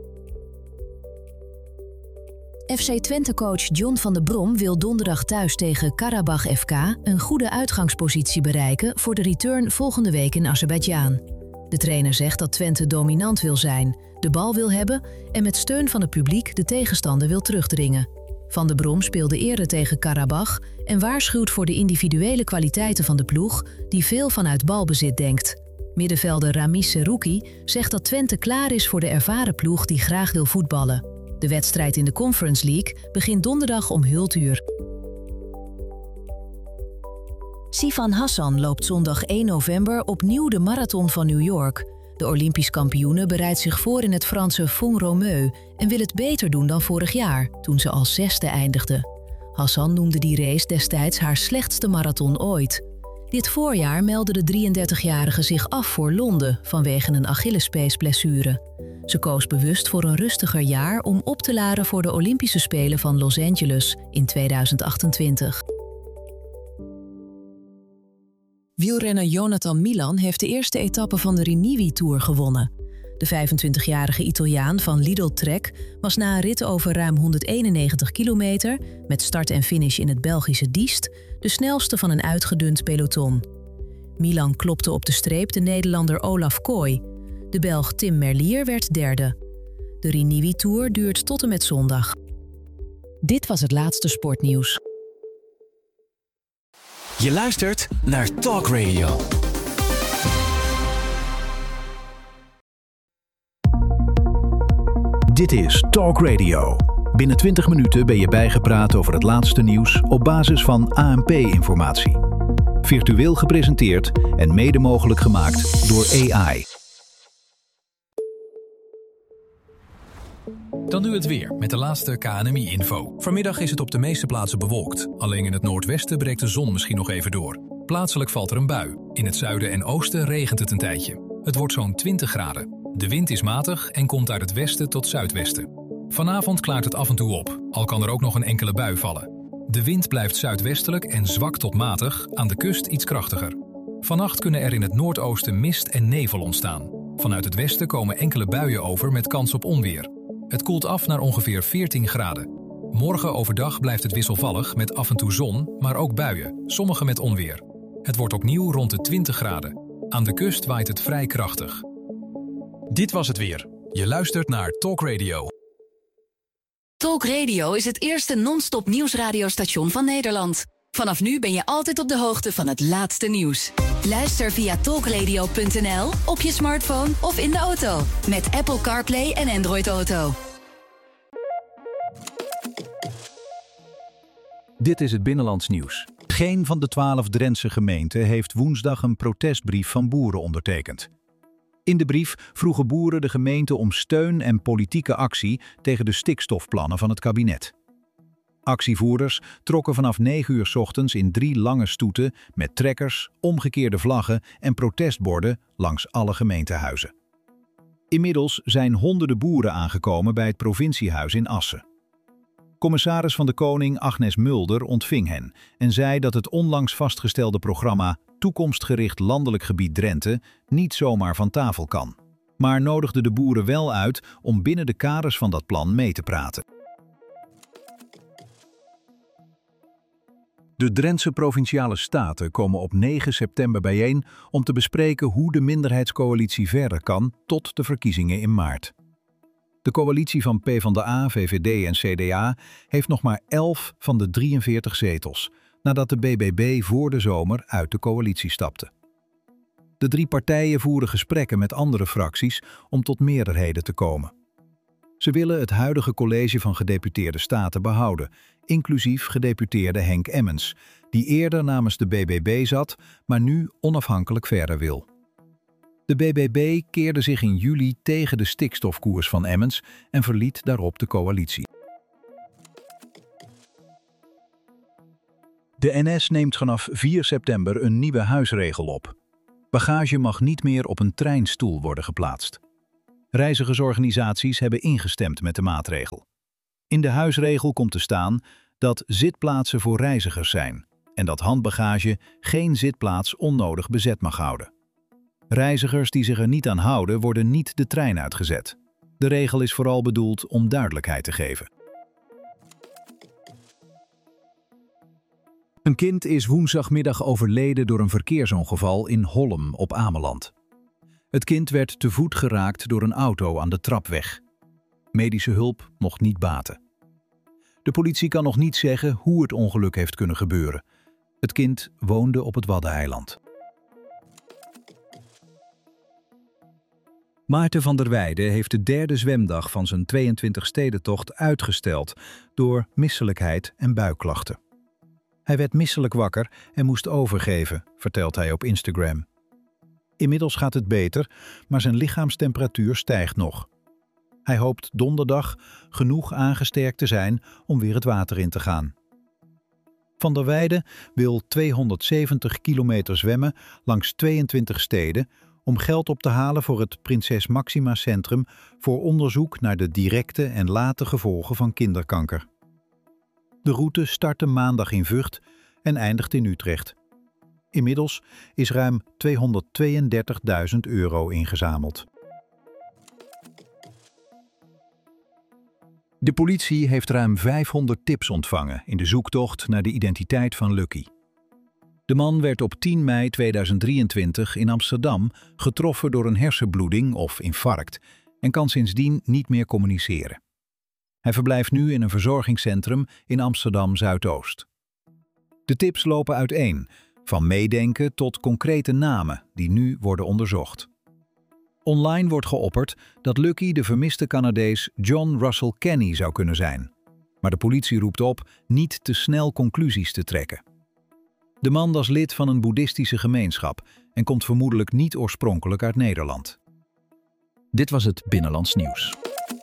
FC Twente-coach John van de Brom wil donderdag thuis tegen Karabach FK een goede uitgangspositie bereiken voor de return volgende week in Azerbeidzjan. De trainer zegt dat Twente dominant wil zijn, de bal wil hebben en met steun van het publiek de tegenstander wil terugdringen. Van de Brom speelde eerder tegen Karabach en waarschuwt voor de individuele kwaliteiten van de ploeg die veel vanuit balbezit denkt. Middenvelder Ramiz Serouki zegt dat Twente klaar is voor de ervaren ploeg die graag wil voetballen. De wedstrijd in de Conference League begint donderdag om 0:00. Sifan Hassan loopt zondag 1 november opnieuw de marathon van New York. De Olympisch kampioene bereidt zich voor in het Franse Font-Romeu en wil het beter doen dan vorig jaar, toen ze als 6e eindigde. Hassan noemde die race destijds haar slechtste marathon ooit. Dit voorjaar meldde de 33-jarige zich af voor Londen vanwege een Achillespeesblessure. Ze koos bewust voor een rustiger jaar om op te laden voor de Olympische Spelen van Los Angeles in 2028. Wielrenner Jonathan Milan heeft de eerste etappe van de Rinivi Tour gewonnen. De 25-jarige Italiaan van Lidl Trek was na een rit over ruim 191 kilometer, met start en finish in het Belgische Diest, de snelste van een uitgedund peloton. Milan klopte op de streep de Nederlander Olaf Kooi. De Belg Tim Merlier werd derde. De Rinivi Tour duurt tot en met zondag. Dit was het laatste sportnieuws. Je luistert naar Talk Radio. Dit is Talk Radio. Binnen 20 minuten ben je bijgepraat over het laatste nieuws op basis van ANP-informatie. Virtueel gepresenteerd en mede mogelijk gemaakt door AI. Dan nu het weer met de laatste KNMI-info. Vanmiddag is het op de meeste plaatsen bewolkt. Alleen in het noordwesten breekt de zon misschien nog even door. Plaatselijk valt er een bui. In het zuiden en oosten regent het een tijdje. Het wordt zo'n 20 graden. De wind is matig en komt uit het westen tot zuidwesten. Vanavond klaart het af en toe op, al kan er ook nog een enkele bui vallen. De wind blijft zuidwestelijk en zwak tot matig, aan de kust iets krachtiger. Vannacht kunnen er in het noordoosten mist en nevel ontstaan. Vanuit het westen komen enkele buien over met kans op onweer. Het koelt af naar ongeveer 14 graden. Morgen overdag blijft het wisselvallig met af en toe zon, maar ook buien, sommige met onweer. Het wordt opnieuw rond de 20 graden. Aan de kust waait het vrij krachtig. Dit was het weer. Je luistert naar Talk Radio. Talk Radio is het eerste non-stop nieuwsradiostation van Nederland. Vanaf nu ben je altijd op de hoogte van het laatste nieuws. Luister via talkradio.nl, op je smartphone of in de auto. Met Apple CarPlay en Android Auto. Dit is het Binnenlands nieuws. Geen van de 12 Drentse gemeenten heeft woensdag een protestbrief van boeren ondertekend. In de brief vroegen boeren de gemeente om steun en politieke actie tegen de stikstofplannen van het kabinet. Actievoerders trokken vanaf 9 uur 's ochtends in 3 lange stoeten met trekkers, omgekeerde vlaggen en protestborden langs alle gemeentehuizen. Inmiddels zijn honderden boeren aangekomen bij het provinciehuis in Assen. Commissaris van de Koning Agnes Mulder ontving hen en zei dat het onlangs vastgestelde programma Toekomstgericht Landelijk Gebied Drenthe niet zomaar van tafel kan, maar nodigde de boeren wel uit om binnen de kaders van dat plan mee te praten. De Drentse Provinciale Staten komen op 9 september bijeen om te bespreken hoe de minderheidscoalitie verder kan tot de verkiezingen in maart. De coalitie van PvdA, VVD en CDA heeft nog maar 11 van de 43 zetels, nadat de BBB voor de zomer uit de coalitie stapte. De 3 partijen voeren gesprekken met andere fracties om tot meerderheden te komen. Ze willen het huidige college van gedeputeerde staten behouden, inclusief gedeputeerde Henk Emmens, die eerder namens de BBB zat, maar nu onafhankelijk verder wil. De BBB keerde zich in juli tegen de stikstofkoers van Emmens en verliet daarop de coalitie. De NS neemt vanaf 4 september een nieuwe huisregel op. Bagage mag niet meer op een treinstoel worden geplaatst. Reizigersorganisaties hebben ingestemd met de maatregel. In de huisregel komt te staan dat zitplaatsen voor reizigers zijn en dat handbagage geen zitplaats onnodig bezet mag houden. Reizigers die zich er niet aan houden, worden niet de trein uitgezet. De regel is vooral bedoeld om duidelijkheid te geven. Een kind is woensdagmiddag overleden door een verkeersongeval in Hollem op Ameland. Het kind werd te voet geraakt door een auto aan de trapweg. Medische hulp mocht niet baten. De politie kan nog niet zeggen hoe het ongeluk heeft kunnen gebeuren. Het kind woonde op het Waddeneiland. Maarten van der Weijden heeft de derde zwemdag van zijn 22-stedentocht uitgesteld door misselijkheid en buikklachten. Hij werd misselijk wakker en moest overgeven, vertelt hij op Instagram. Inmiddels gaat het beter, maar zijn lichaamstemperatuur stijgt nog. Hij hoopt donderdag genoeg aangesterkt te zijn om weer het water in te gaan. Van der Weijden wil 270 kilometer zwemmen langs 22 steden om geld op te halen voor het Prinses Máxima Centrum voor onderzoek naar de directe en late gevolgen van kinderkanker. De route startte maandag in Vught en eindigt in Utrecht. Inmiddels is ruim €232.000 ingezameld. De politie heeft ruim 500 tips ontvangen in de zoektocht naar de identiteit van Lucky. De man werd op 10 mei 2023 in Amsterdam getroffen door een hersenbloeding of infarct en kan sindsdien niet meer communiceren. Hij verblijft nu in een verzorgingscentrum in Amsterdam-Zuidoost. De tips lopen uiteen, van meedenken tot concrete namen die nu worden onderzocht. Online wordt geopperd dat Lucky de vermiste Canadees John Russell Kenny zou kunnen zijn. Maar de politie roept op niet te snel conclusies te trekken. De man was lid van een boeddhistische gemeenschap en komt vermoedelijk niet oorspronkelijk uit Nederland. Dit was het Binnenlands Nieuws.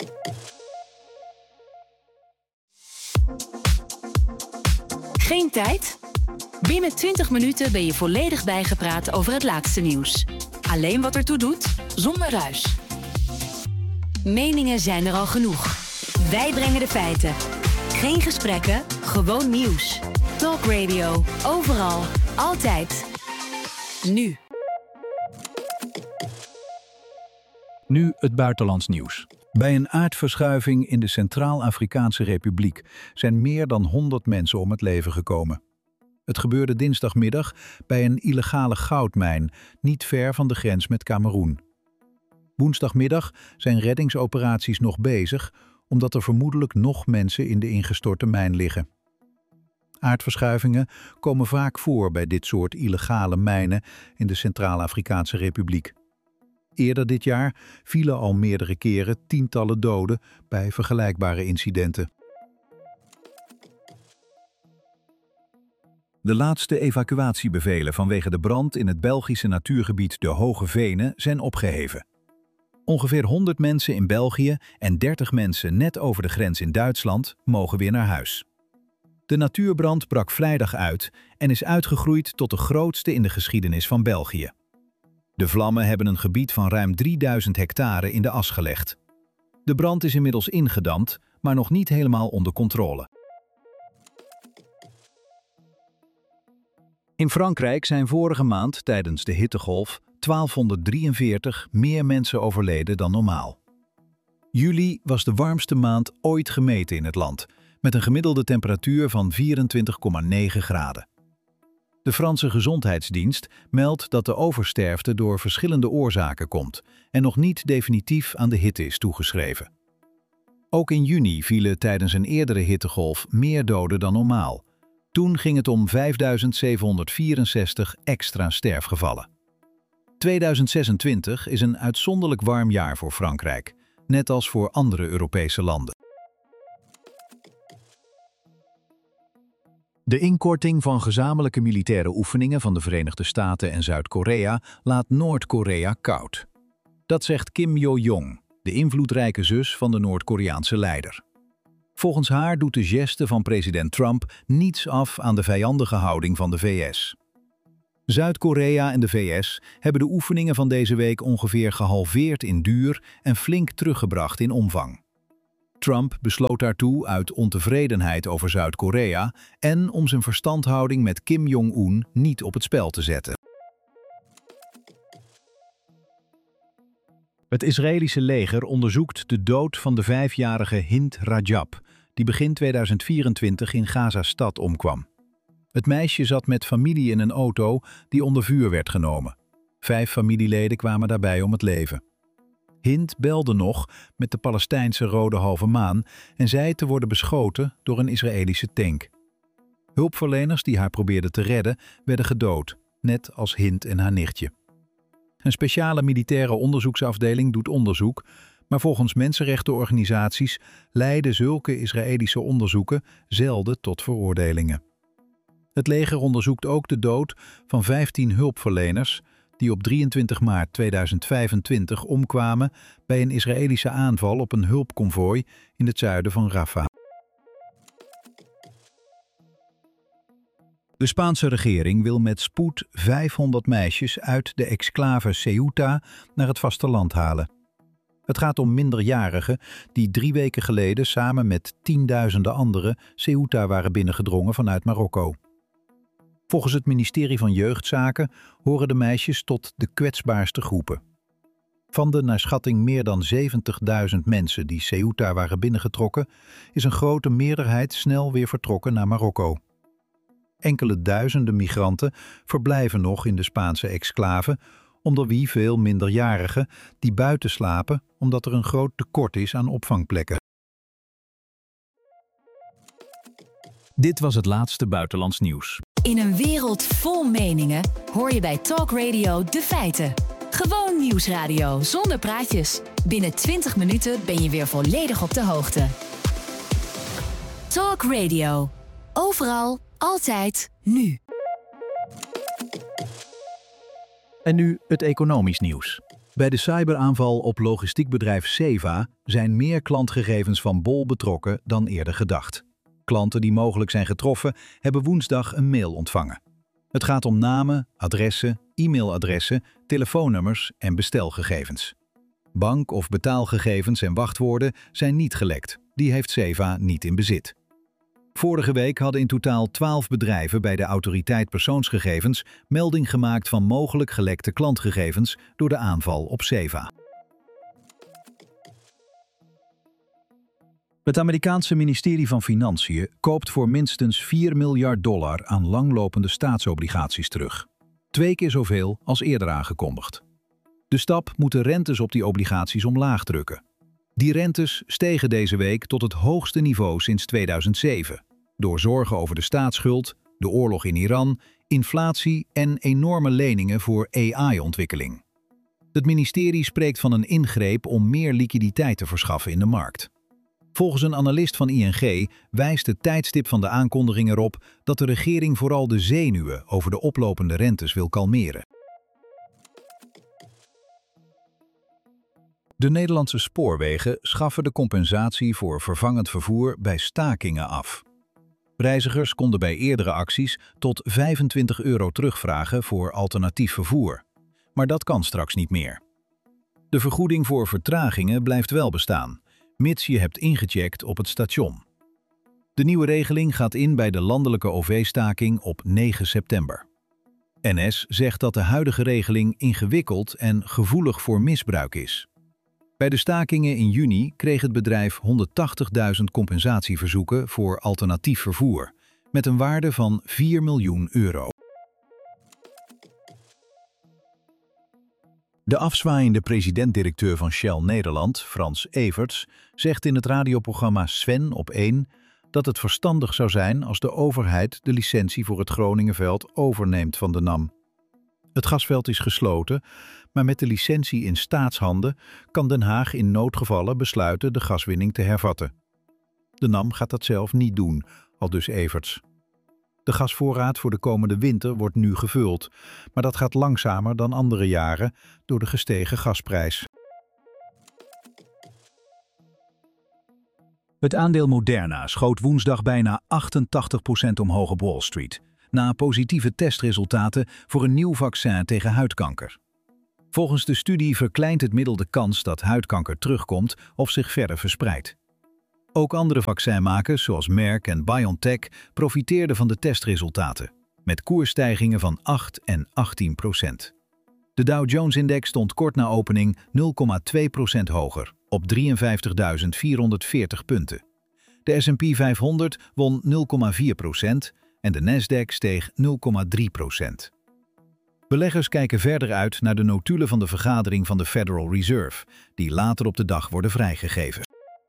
Geen tijd? Binnen 20 minuten ben je volledig bijgepraat over het laatste nieuws. Alleen wat ertoe doet, zonder ruis. Meningen zijn er al genoeg. Wij brengen de feiten. Geen gesprekken, gewoon nieuws. Talk Radio. Overal. Altijd. Nu. Nu het buitenlands nieuws. Bij een aardverschuiving in de Centraal-Afrikaanse Republiek zijn meer dan 100 mensen om het leven gekomen. Het gebeurde dinsdagmiddag bij een illegale goudmijn, niet ver van de grens met Kameroen. Woensdagmiddag zijn reddingsoperaties nog bezig, omdat er vermoedelijk nog mensen in de ingestorte mijn liggen. Aardverschuivingen komen vaak voor bij dit soort illegale mijnen in de Centraal-Afrikaanse Republiek. Eerder dit jaar vielen al meerdere keren tientallen doden bij vergelijkbare incidenten. De laatste evacuatiebevelen vanwege de brand in het Belgische natuurgebied de Hoge Venen zijn opgeheven. Ongeveer 100 mensen in België en 30 mensen net over de grens in Duitsland mogen weer naar huis. De natuurbrand brak vrijdag uit en is uitgegroeid tot de grootste in de geschiedenis van België. De vlammen hebben een gebied van ruim 3000 hectare in de as gelegd. De brand is inmiddels ingedamd, maar nog niet helemaal onder controle. In Frankrijk zijn vorige maand tijdens de hittegolf 1243 meer mensen overleden dan normaal. Juli was de warmste maand ooit gemeten in het land, met een gemiddelde temperatuur van 24,9 graden. De Franse Gezondheidsdienst meldt dat de oversterfte door verschillende oorzaken komt en nog niet definitief aan de hitte is toegeschreven. Ook in juni vielen tijdens een eerdere hittegolf meer doden dan normaal. Toen ging het om 5.764 extra sterfgevallen. 2026 is een uitzonderlijk warm jaar voor Frankrijk, net als voor andere Europese landen. De inkorting van gezamenlijke militaire oefeningen van de Verenigde Staten en Zuid-Korea laat Noord-Korea koud. Dat zegt Kim Yo-jong, de invloedrijke zus van de Noord-Koreaanse leider. Volgens haar doet de geste van president Trump niets af aan de vijandige houding van de VS. Zuid-Korea en de VS hebben de oefeningen van deze week ongeveer gehalveerd in duur en flink teruggebracht in omvang. Trump besloot daartoe uit ontevredenheid over Zuid-Korea en om zijn verstandhouding met Kim Jong-un niet op het spel te zetten. Het Israëlische leger onderzoekt de dood van de 5-jarige Hind Rajab, die begin 2024 in Gaza-stad omkwam. Het meisje zat met familie in een auto die onder vuur werd genomen. 5 familieleden kwamen daarbij om het leven. Hind belde nog met de Palestijnse Rode Halve Maan en zei te worden beschoten door een Israëlische tank. Hulpverleners die haar probeerden te redden, werden gedood, net als Hind en haar nichtje. Een speciale militaire onderzoeksafdeling doet onderzoek, maar volgens mensenrechtenorganisaties leiden zulke Israëlische onderzoeken zelden tot veroordelingen. Het leger onderzoekt ook de dood van 15 hulpverleners die op 23 maart 2025 omkwamen bij een Israëlische aanval op een hulpconvooi in het zuiden van Rafah. De Spaanse regering wil met spoed 500 meisjes uit de exclave Ceuta naar het vasteland halen. Het gaat om minderjarigen die 3 weken geleden samen met tienduizenden anderen Ceuta waren binnengedrongen vanuit Marokko. Volgens het ministerie van Jeugdzaken horen de meisjes tot de kwetsbaarste groepen. Van de naar schatting meer dan 70.000 mensen die Ceuta waren binnengetrokken, is een grote meerderheid snel weer vertrokken naar Marokko. Enkele duizenden migranten verblijven nog in de Spaanse exclave, onder wie veel minderjarigen die buiten slapen omdat er een groot tekort is aan opvangplekken. Dit was het laatste buitenlands nieuws. In een wereld vol meningen hoor je bij Talk Radio de feiten. Gewoon nieuwsradio zonder praatjes. Binnen 20 minuten ben je weer volledig op de hoogte. Talk Radio. Overal, altijd, nu. En nu het economisch nieuws. Bij de cyberaanval op logistiekbedrijf Ceva zijn meer klantgegevens van Bol betrokken dan eerder gedacht. Klanten die mogelijk zijn getroffen hebben woensdag een mail ontvangen. Het gaat om namen, adressen, e-mailadressen, telefoonnummers en bestelgegevens. Bank- of betaalgegevens en wachtwoorden zijn niet gelekt. Die heeft Ceva niet in bezit. Vorige week hadden in totaal 12 bedrijven bij de Autoriteit Persoonsgegevens melding gemaakt van mogelijk gelekte klantgegevens door de aanval op Ceva. Het Amerikaanse ministerie van Financiën koopt voor minstens $4 miljard aan langlopende staatsobligaties terug. 2 keer zoveel als eerder aangekondigd. De stap moet de rentes op die obligaties omlaag drukken. Die rentes stegen deze week tot het hoogste niveau sinds 2007. Door zorgen over de staatsschuld, de oorlog in Iran, inflatie en enorme leningen voor AI-ontwikkeling. Het ministerie spreekt van een ingreep om meer liquiditeit te verschaffen in de markt. Volgens een analist van ING wijst het tijdstip van de aankondiging erop dat de regering vooral de zenuwen over de oplopende rentes wil kalmeren. De Nederlandse spoorwegen schaffen de compensatie voor vervangend vervoer bij stakingen af. Reizigers konden bij eerdere acties tot €25 terugvragen voor alternatief vervoer. Maar dat kan straks niet meer. De vergoeding voor vertragingen blijft wel bestaan, mits je hebt ingecheckt op het station. De nieuwe regeling gaat in bij de landelijke OV-staking op 9 september. NS zegt dat de huidige regeling ingewikkeld en gevoelig voor misbruik is. Bij de stakingen in juni kreeg het bedrijf 180.000 compensatieverzoeken voor alternatief vervoer, met een waarde van €4 miljoen. De afzwaaiende president-directeur van Shell Nederland, Frans Everts, zegt in het radioprogramma Sven op 1 dat het verstandig zou zijn als de overheid de licentie voor het Groningenveld overneemt van de NAM. Het gasveld is gesloten, maar met de licentie in staatshanden kan Den Haag in noodgevallen besluiten de gaswinning te hervatten. De NAM gaat dat zelf niet doen, aldus Everts. De gasvoorraad voor de komende winter wordt nu gevuld, maar dat gaat langzamer dan andere jaren door de gestegen gasprijs. Het aandeel Moderna schoot woensdag bijna 88% omhoog op Wall Street, na positieve testresultaten voor een nieuw vaccin tegen huidkanker. Volgens de studie verkleint het middel de kans dat huidkanker terugkomt of zich verder verspreidt. Ook andere vaccinmakers, zoals Merck en BioNTech, profiteerden van de testresultaten, met koersstijgingen van 8 en 18%. De Dow Jones-index stond kort na opening 0,2% hoger, op 53.440 punten. De S&P 500 won 0,4% en de Nasdaq steeg 0,3%. Beleggers kijken verder uit naar de notulen van de vergadering van de Federal Reserve, die later op de dag worden vrijgegeven.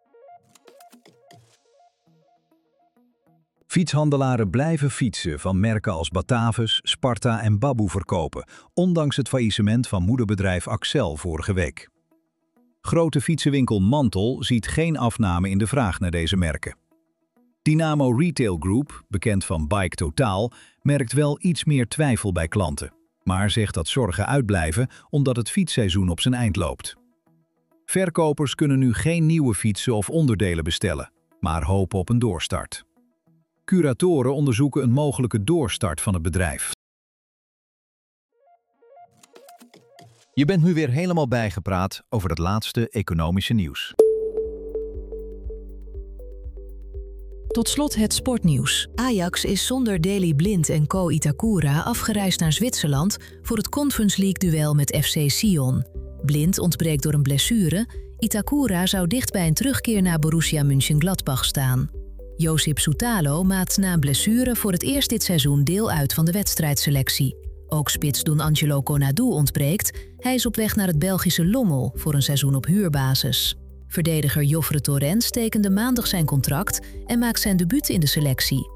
Fietshandelaren blijven fietsen van merken als Batavus, Sparta en Babboe verkopen, ondanks het faillissement van moederbedrijf Accel vorige week. Grote fietsenwinkel Mantel ziet geen afname in de vraag naar deze merken. Dynamo Retail Group, bekend van Bike Totaal, merkt wel iets meer twijfel bij klanten, maar zegt dat zorgen uitblijven omdat het fietsseizoen op zijn eind loopt. Verkopers kunnen nu geen nieuwe fietsen of onderdelen bestellen, maar hopen op een doorstart. Curatoren onderzoeken een mogelijke doorstart van het bedrijf. Je bent nu weer helemaal bijgepraat over het laatste economische nieuws. Tot slot het sportnieuws. Ajax is zonder Daley Blind en Ko Itakura afgereisd naar Zwitserland voor het Conference League-duel met FC Sion. Blind ontbreekt door een blessure. Itakura zou dicht bij een terugkeer naar Borussia Mönchengladbach staan. Josip Soutalo maakt na een blessure voor het eerst dit seizoen deel uit van de wedstrijdselectie. Ook spits Don Angelo Konadu ontbreekt. Hij is op weg naar het Belgische Lommel voor een seizoen op huurbasis. Verdediger Joffre Torrens tekende maandag zijn contract en maakt zijn debuut in de selectie.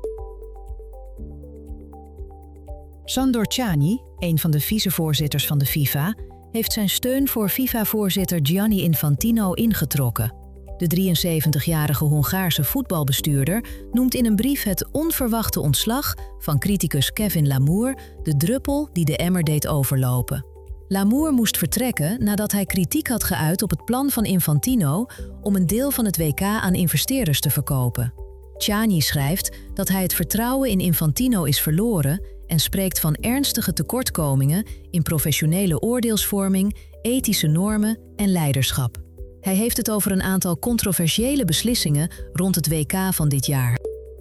Sandor Ciani, een van de vicevoorzitters van de FIFA, heeft zijn steun voor FIFA-voorzitter Gianni Infantino ingetrokken. De 73-jarige Hongaarse voetbalbestuurder noemt in een brief het onverwachte ontslag van criticus Kevin Lamour de druppel die de emmer deed overlopen. Lamour moest vertrekken nadat hij kritiek had geuit op het plan van Infantino om een deel van het WK aan investeerders te verkopen. Ciani schrijft dat hij het vertrouwen in Infantino is verloren en spreekt van ernstige tekortkomingen in professionele oordeelsvorming, ethische normen en leiderschap. Hij heeft het over een aantal controversiële beslissingen rond het WK van dit jaar.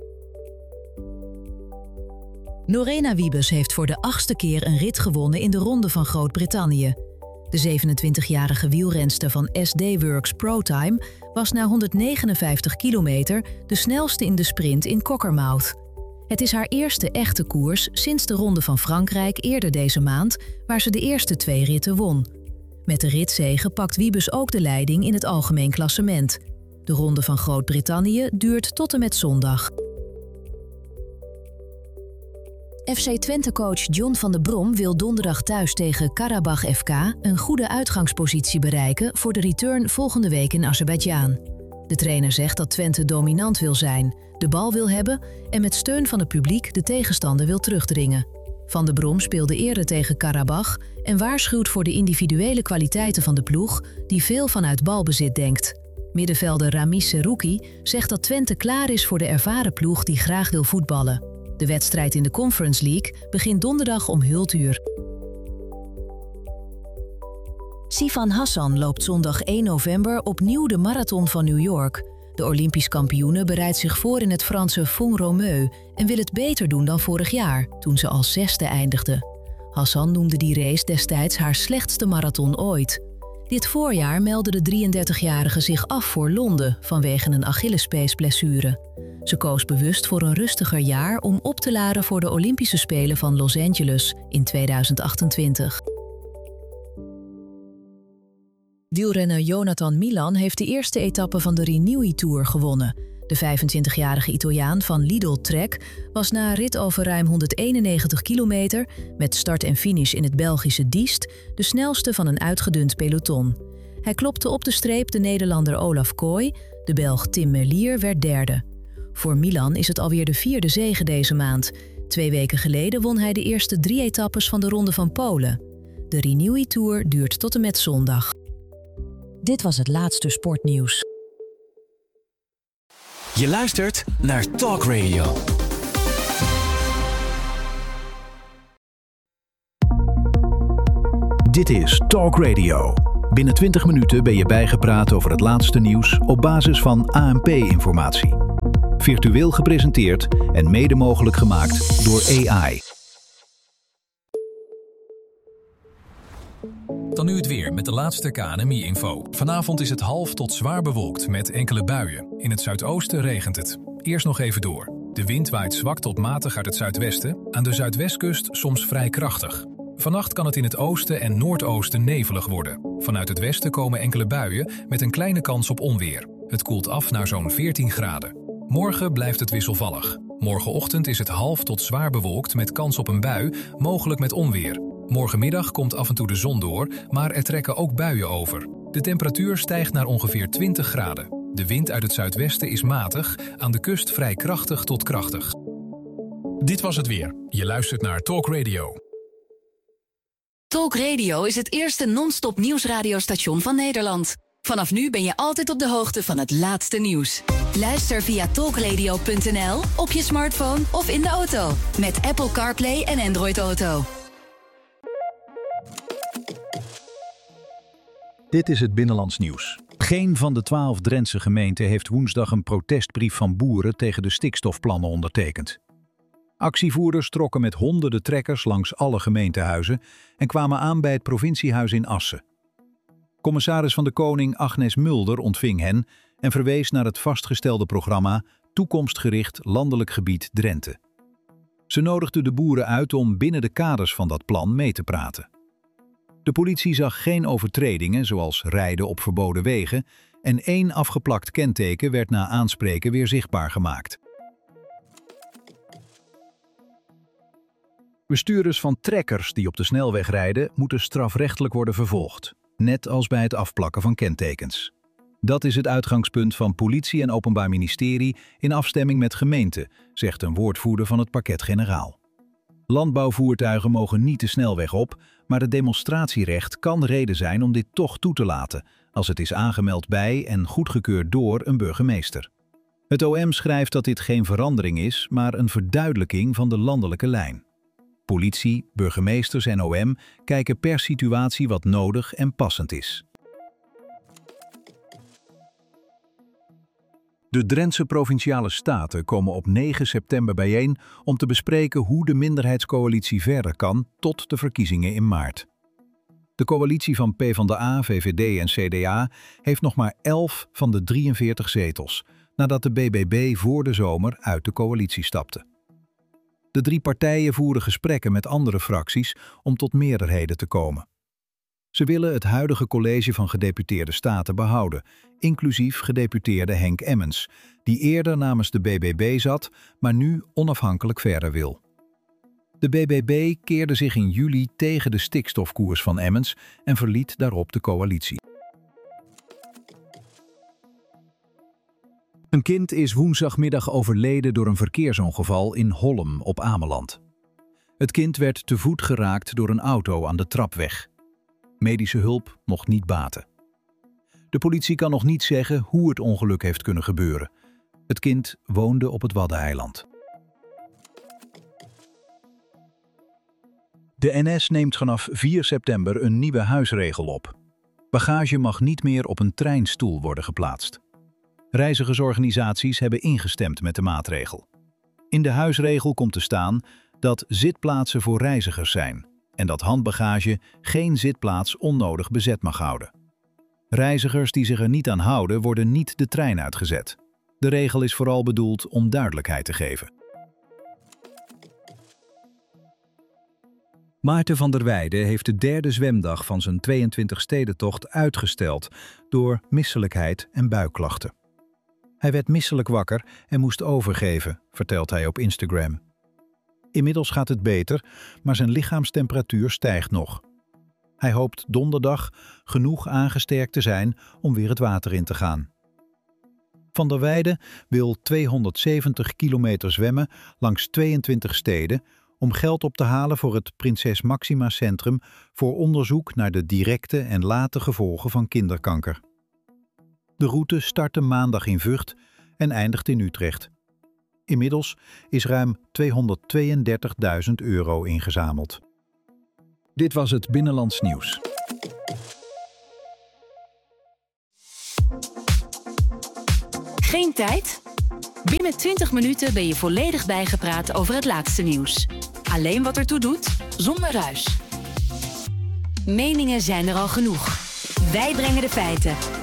Lorena Wiebes heeft voor de 8e keer een rit gewonnen in de Ronde van Groot-Brittannië. De 27-jarige wielrenster van SD Works ProTime was na 159 kilometer de snelste in de sprint in Cockermouth. Het is haar eerste echte koers sinds de Ronde van Frankrijk eerder deze maand, waar ze de eerste 2 ritten won. Met de ritzege pakt Wiebes ook de leiding in het algemeen klassement. De Ronde van Groot-Brittannië duurt tot en met zondag. FC Twente-coach John van der Brom wil donderdag thuis tegen Karabach FK een goede uitgangspositie bereiken voor de return volgende week in Azerbeidzjan. De trainer zegt dat Twente dominant wil zijn, de bal wil hebben en met steun van het publiek de tegenstander wil terugdringen. Van der Brom speelde eerder tegen Karabach en waarschuwt voor de individuele kwaliteiten van de ploeg die veel vanuit balbezit denkt. Middenvelder Ramis Serouki zegt dat Twente klaar is voor de ervaren ploeg die graag wil voetballen. De wedstrijd in de Conference League begint donderdag om 0:00. Sifan Hassan loopt zondag 1 november opnieuw de marathon van New York. De Olympisch kampioene bereidt zich voor in het Franse Font-Romeu en wil het beter doen dan vorig jaar, toen ze als 6e eindigde. Hassan noemde die race destijds haar slechtste marathon ooit. Dit voorjaar meldde de 33-jarige zich af voor Londen vanwege een Achillespeesblessure. Ze koos bewust voor een rustiger jaar om op te laden voor de Olympische Spelen van Los Angeles in 2028. Wielrenner Jonathan Milan heeft de eerste etappe van de Renewy Tour gewonnen. De 25-jarige Italiaan van Lidl Trek was na een rit over ruim 191 kilometer met start en finish in het Belgische Diest de snelste van een uitgedund peloton. Hij klopte op de streep de Nederlander Olaf Kooi, de Belg Tim Merlier werd derde. Voor Milan is het alweer de 4e zege deze maand. 2 weken geleden won hij de eerste 3 etappes van de Ronde van Polen. De Renewy Tour duurt tot en met zondag. Dit was het laatste sportnieuws. Je luistert naar Talk Radio. Dit is Talk Radio. Binnen 20 minuten ben je bijgepraat over het laatste nieuws op basis van ANP-informatie. Virtueel gepresenteerd en mede mogelijk gemaakt door AI. Dan nu het weer met de laatste KNMI-info. Vanavond is het half tot zwaar bewolkt met enkele buien. In het zuidoosten regent het. Eerst nog even door. De wind waait zwak tot matig uit het zuidwesten. Aan de zuidwestkust soms vrij krachtig. Vannacht kan het in het oosten en noordoosten nevelig worden. Vanuit het westen komen enkele buien met een kleine kans op onweer. Het koelt af naar zo'n 14 graden. Morgen blijft het wisselvallig. Morgenochtend is het half tot zwaar bewolkt met kans op een bui, mogelijk met onweer. Morgenmiddag komt af en toe de zon door, maar er trekken ook buien over. De temperatuur stijgt naar ongeveer 20 graden. De wind uit het zuidwesten is matig, aan de kust vrij krachtig tot krachtig. Dit was het weer. Je luistert naar Talk Radio. Talk Radio is het eerste non-stop nieuwsradiostation van Nederland. Vanaf nu ben je altijd op de hoogte van het laatste nieuws. Luister via talkradio.nl, op je smartphone of in de auto. Met Apple CarPlay en Android Auto. Dit is het Binnenlands Nieuws. Geen van de 12 Drentse gemeenten heeft woensdag een protestbrief van boeren tegen de stikstofplannen ondertekend. Actievoerders trokken met honderden trekkers langs alle gemeentehuizen en kwamen aan bij het provinciehuis in Assen. Commissaris van de Koning Agnes Mulder ontving hen en verwees naar het vastgestelde programma Toekomstgericht Landelijk Gebied Drenthe. Ze nodigde de boeren uit om binnen de kaders van dat plan mee te praten. De politie zag geen overtredingen, zoals rijden op verboden wegen, en 1 afgeplakt kenteken werd na aanspreken weer zichtbaar gemaakt. Bestuurders van trekkers die op de snelweg rijden, moeten strafrechtelijk worden vervolgd, net als bij het afplakken van kentekens. Dat is het uitgangspunt van politie en Openbaar Ministerie in afstemming met gemeenten, zegt een woordvoerder van het Parquet-Generaal. Landbouwvoertuigen mogen niet de snelweg op, maar het demonstratierecht kan reden zijn om dit toch toe te laten, als het is aangemeld bij en goedgekeurd door een burgemeester. Het OM schrijft dat dit geen verandering is, maar een verduidelijking van de landelijke lijn. Politie, burgemeesters en OM kijken per situatie wat nodig en passend is. De Drentse Provinciale Staten komen op 9 september bijeen om te bespreken hoe de minderheidscoalitie verder kan tot de verkiezingen in maart. De coalitie van PvdA, VVD en CDA heeft nog maar 11 van de 43 zetels, nadat de BBB voor de zomer uit de coalitie stapte. De 3 partijen voeren gesprekken met andere fracties om tot meerderheden te komen. Ze willen het huidige college van gedeputeerde staten behouden, inclusief gedeputeerde Henk Emmens, die eerder namens de BBB zat, maar nu onafhankelijk verder wil. De BBB keerde zich in juli tegen de stikstofkoers van Emmens en verliet daarop de coalitie. Een kind is woensdagmiddag overleden door een verkeersongeval in Hollem op Ameland. Het kind werd te voet geraakt door een auto aan de trapweg. Medische hulp mocht niet baten. De politie kan nog niet zeggen hoe het ongeluk heeft kunnen gebeuren. Het kind woonde op het Waddeneiland. De NS neemt vanaf 4 september een nieuwe huisregel op. Bagage mag niet meer op een treinstoel worden geplaatst. Reizigersorganisaties hebben ingestemd met de maatregel. In de huisregel komt te staan dat zitplaatsen voor reizigers zijn en dat handbagage geen zitplaats onnodig bezet mag houden. Reizigers die zich er niet aan houden, worden niet de trein uitgezet. De regel is vooral bedoeld om duidelijkheid te geven. Maarten van der Weijden heeft de 3e zwemdag van zijn 22-stedentocht uitgesteld door misselijkheid en buikklachten. Hij werd misselijk wakker en moest overgeven, vertelt hij op Instagram. Inmiddels gaat het beter, maar zijn lichaamstemperatuur stijgt nog. Hij hoopt donderdag genoeg aangesterkt te zijn om weer het water in te gaan. Van der Weijden wil 270 kilometer zwemmen langs 22 steden om geld op te halen voor het Prinses Máxima Centrum voor onderzoek naar de directe en late gevolgen van kinderkanker. De route startte maandag in Vught en eindigt in Utrecht. Inmiddels is ruim €232.000 ingezameld. Dit was het Binnenlands Nieuws. Geen tijd? Binnen 20 minuten ben je volledig bijgepraat over het laatste nieuws. Alleen wat ertoe doet, zonder ruis. Meningen zijn er al genoeg. Wij brengen de feiten.